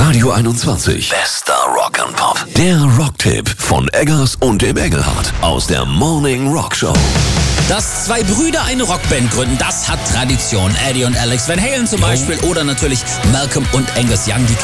Radio 21. Bester Rock'n'Pop. Der Rocktipp von Eggers und dem Engelhardt aus der Morning Rock Show. Dass zwei Brüder eine Rockband gründen, das hat Tradition. Eddie und Alex Van Halen zum Beispiel oder natürlich Malcolm und Angus Young, die